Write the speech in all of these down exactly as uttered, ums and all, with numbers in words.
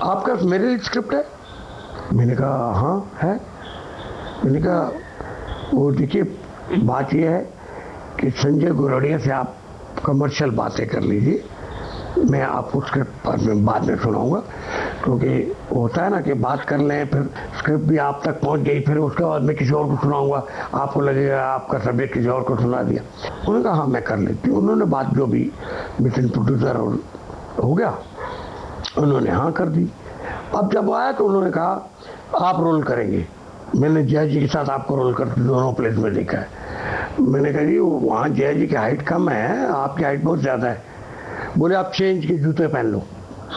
आपका मेरे लिए स्क्रिप्ट है? मैंने कहा हाँ है। मैंने कहा वो देखिए, बात यह है कि संजय गोरडिया से आप कमर्शियल बातें कर लीजिए, मैं आपको स्क्रिप्ट पर में बाद में सुनाऊंगा, क्योंकि होता है ना कि बात कर लें फिर स्क्रिप्ट भी आप तक पहुंच गई, फिर उसके बाद मैं किसी और को सुनाऊंगा, आपको लगेगा आपका सब्जेक्ट किसी और को सुना दिया। उन्होंने कहा हाँ मैं कर लेती हूँ। उन्होंने बात जो भी मिशन प्रोड्यूसर हो गया, उन्होंने हाँ कर दी। अब जब आया तो उन्होंने कहा आप रोल करेंगे। मैंने जय जी के साथ आपको रोल करते दोनों प्लेस में देखा है। मैंने कहा जी वहाँ जय जी की हाइट कम है, आपकी हाइट बहुत ज़्यादा है। बोले आप छः इंच के जूते पहन लो।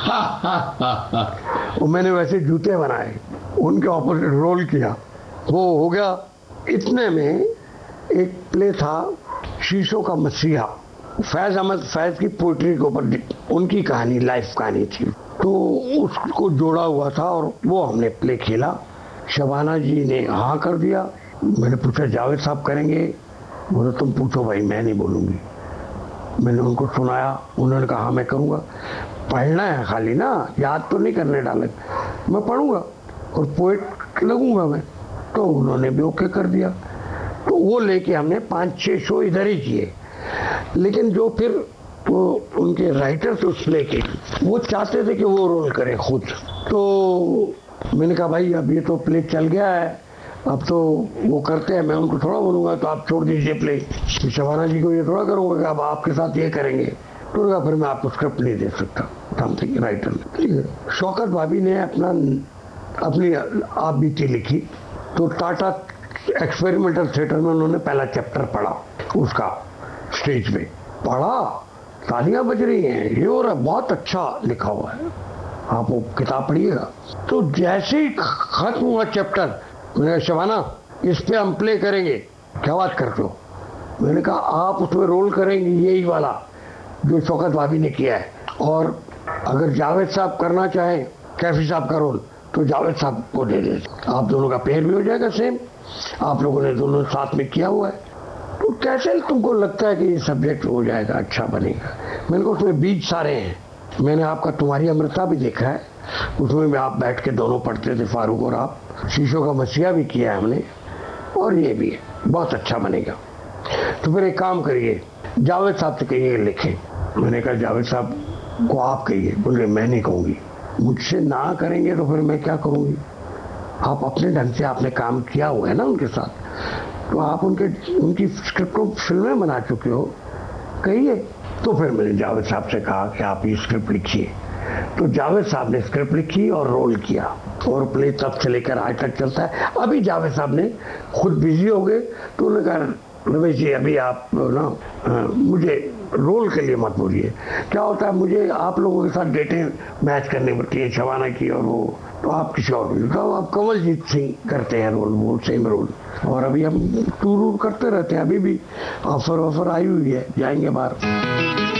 और मैंने वैसे जूते बनाए, उनके ऑपोजिट रोल किया, वो हो गया। इतने में एक प्ले था शीशों का मसीहा, फैज अहमद फैज की पोइट्री के ऊपर उनकी कहानी, लाइफ कहानी थी, तो उसको जोड़ा हुआ था और वो हमने प्ले खेला। शबाना जी ने हाँ कर दिया। मैंने पूछा जावेद साहब करेंगे? बोले तुम पूछो भाई, मैं नहीं बोलूँगी। मैंने उनको सुनाया, उन्होंने कहा हाँ मैं करूँगा। पढ़ना है खाली ना, याद तो नहीं करने डाले, मैं पढ़ूँगा और पोएट लगूँगा मैं। तो उन्होंने भी ओके कर दिया। तो वो लेके हमने पाँच छः शो इधर ही किए। लेकिन जो फिर वो उनके राइटर्स उस प्ले के, वो चाहते थे कि वो रोल करें खुद। तो मैंने कहा भाई अब ये तो प्ले चल गया है, अब तो वो करते हैं, मैं उनको थोड़ा बोलूँगा तो आप छोड़ दीजिए प्ले। शबाना जी को ये थोड़ा करूँगा कि अब आपके साथ ये करेंगे, तो फिर मैं आपको स्क्रिप्ट नहीं दे सकता, समथिंग राइटर। ठीक है। शौकत भाभी ने अपना अपनी आप बीती लिखी, तो टाटा एक्सपेरिमेंटल थिएटर में उन्होंने पहला चैप्टर पढ़ा, उसका स्टेज पे पढ़ा, तालियां बज रही हैं, ये और बहुत अच्छा लिखा हुआ है, आप वो किताब पढ़िएगा। तो जैसे ही खत्म हुआ चैप्टर, मैंने कहा शबाना इस पे हम प्ले करेंगे, क्या बात करते हो? मैंने कहा आप उसमें रोल करेंगे यही वाला जो शौकत भाभी ने किया है, और अगर जावेद साहब करना चाहें कैफी साहब का रोल तो जावेद साहब को दे दे, आप दोनों का पेयर भी हो जाएगा सेम, आप लोगों ने दोनों साथ में किया हुआ है। तो कैसे तुमको लगता है कि ये सब्जेक्ट हो जाएगा, अच्छा बनेगा? मैंने कहा उसमें बीज सारे हैं, मैंने आपका तुम्हारी अमृता भी देखा है, उसमें भी आप बैठ के दोनों पढ़ते थे फारूक और आप। शीशों का मसीहा भी किया है हमने, और ये भी है, बहुत अच्छा बनेगा। तो फिर एक काम करिए, जावेद साहब से कहिए लिखें। मैंने कहा जावेद साहब को आप कहिए। बोले मैं नहीं कहूँगी, मुझसे ना करेंगे तो फिर मैं क्या करूँगी? आप अपने ढंग से आपने काम किया हुआ है ना उनके साथ, तो आप उनके उनकी स्क्रिप्ट को फिल्में बना चुके हो, कहिए। तो फिर मैंने जावेद साहब से कहा कि आप ये स्क्रिप्ट लिखिए। तो जावेद साहब ने स्क्रिप्ट लिखी और रोल किया, और प्ले तब से लेकर आज तक चलता है। अभी जावेद साहब ने खुद बिजी हो गए, तो उन्होंने कहा रमेश जी अभी आप ना मुझे रोल के लिए मत बोलिए। क्या होता है, मुझे आप लोगों के साथ डेटें मैच करनी पड़ती है, शबाना की और वो, तो आप किसी और को, तो आप कमलजीत सिंह करते हैं रोल, वो सेम रोल। और अभी हम टूर वूर करते रहते हैं, अभी भी ऑफर ऑफर आई हुई है, जाएंगे बाहर।